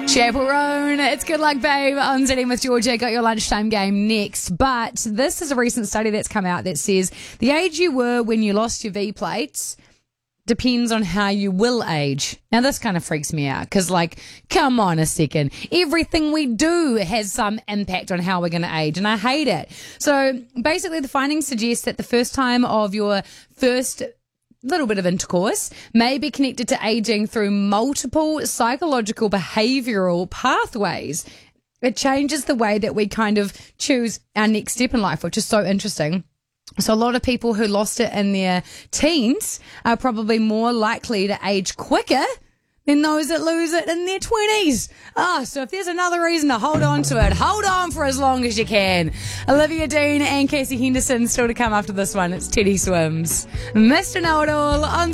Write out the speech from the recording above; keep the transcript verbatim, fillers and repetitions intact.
Chaperone, it's Good Luck Babe on Sitting with Georgia. Got your lunchtime game next. But this is a recent study that's come out that says the age you were when you lost your V plates depends on how you will age. Now, this kind of freaks me out because, like, come on a second. Everything we do has some impact on how we're going to age, and I hate it. So basically, the findings suggest that the first time of your first little bit of intercourse may be connected to aging through multiple psychological behavioral pathways. It changes the way that we kind of choose our next step in life, which is so interesting. So a lot of people who lost it in their teens are probably more likely to age quicker than those that lose it in their twenties. Ah, so if there's another reason to hold on to it, hold on for as long as you can. Olivia Dean and Casey Henderson still to come after this one. It's Teddy Swims. Mister Know-It-All on